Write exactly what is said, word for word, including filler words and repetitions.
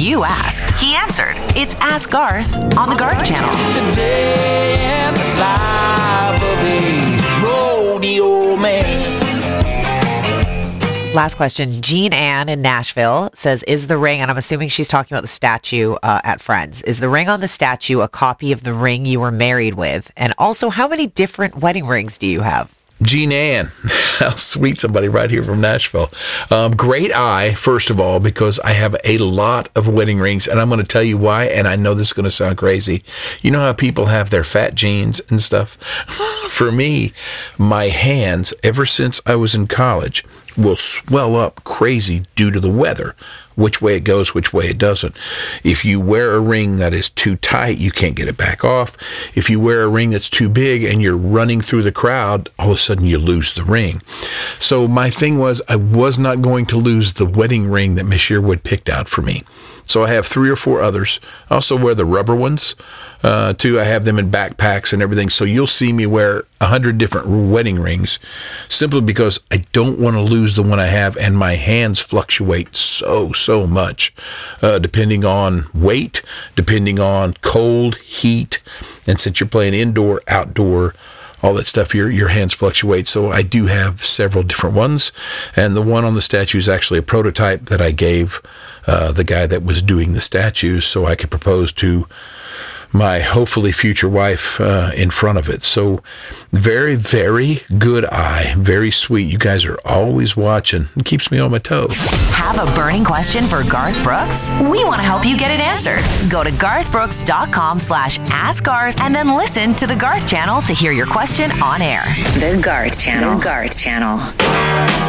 You asked. He answered. It's Ask Garth on the Garth Channel. The day and the life of a rodeo man. Last question. Jean Ann in Nashville says, is the ring, and I'm assuming she's talking about the statue uh, at Friends, is the ring on the statue a copy of the ring you were married with? And also, how many different wedding rings do you have? Jean Ann, how sweet, somebody right here from Nashville. Um, great eye, first of all, because I have a lot of wedding rings, and I'm going to tell you why, and I know this is going to sound crazy. You know how people have their fat jeans and stuff? For me, my hands, ever since I was in college, will swell up crazy due to the weather. Which way it goes, which way it doesn't. If you wear a ring that is too tight, you can't get it back off. If you wear a ring that's too big and you're running through the crowd, all of a sudden you lose the ring. So my thing was, I was not going to lose the wedding ring that Miss Sherwood picked out for me. So I have three or four others. I also wear the rubber ones, uh, too. I have them in backpacks and everything. So you'll see me wear a hundred different wedding rings simply because I don't want to lose the one I have, and my hands fluctuate so, so much, uh, depending on weight, depending on cold, heat, and since you're playing indoor, outdoor, all that stuff, your your hands fluctuate. So I do have several different ones, and the one on the statue is actually a prototype that I gave uh, the guy that was doing the statues so I could propose to my hopefully future wife uh, in front of it. So very, very good eye. Very sweet. You guys are always watching. It keeps me on my toes. Have a burning question for Garth Brooks? We want to help you get it answered. Go to garthbrooks.com slash ask Garth and then listen to the Garth Channel to hear your question on air. The Garth Channel. The Garth Channel.